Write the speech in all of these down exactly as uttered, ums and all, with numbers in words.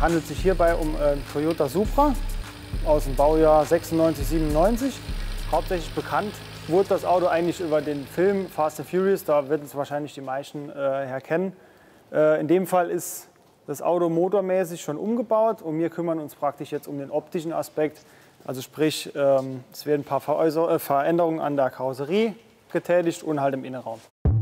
handelt sich hierbei um einen Toyota Supra aus dem Baujahr sechsundneunzig, siebenundneunzig. Hauptsächlich bekannt wurde das Auto eigentlich über den Film Fast and Furious, da werden es wahrscheinlich die meisten äh, herkennen. Äh, in dem Fall ist das Auto motormäßig schon umgebaut und wir kümmern uns praktisch jetzt um den optischen Aspekt. Also sprich, ähm, es werden ein paar Veräußer äh, Veränderungen an der Karosserie getätigt und halt im Innenraum.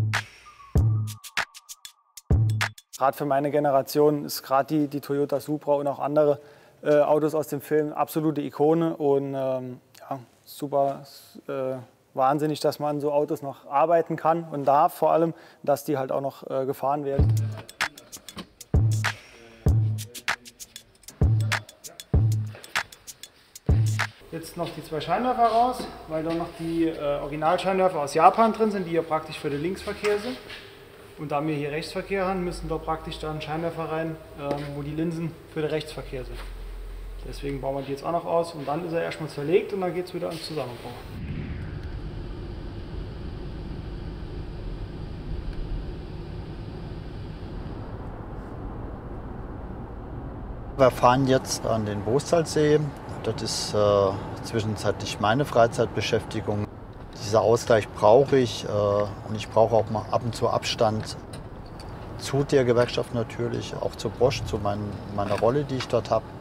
Gerade für meine Generation ist gerade die, die Toyota Supra und auch andere äh, Autos aus dem Film absolute Ikone und ähm, ja, super äh, wahnsinnig, dass man an so Autos noch arbeiten kann und darf, vor allem, dass die halt auch noch äh, gefahren werden. Jetzt noch die zwei Scheinwerfer raus, weil da noch die äh, Originalscheinwerfer aus Japan drin sind, die hier praktisch für den Linksverkehr sind. Und da wir hier Rechtsverkehr haben, müssen da praktisch dann Scheinwerfer rein, ähm, wo die Linsen für den Rechtsverkehr sind. Deswegen bauen wir die jetzt auch noch aus und dann ist er erstmal zerlegt und dann geht es wieder ans Zusammenbau. Wir fahren jetzt an den Boostalsee. Das ist äh, zwischenzeitlich meine Freizeitbeschäftigung. Dieser Ausgleich brauche ich äh, und ich brauche auch mal ab und zu Abstand zu der Gewerkschaft natürlich, auch zu Bosch, zu mein, meiner Rolle, die ich dort habe.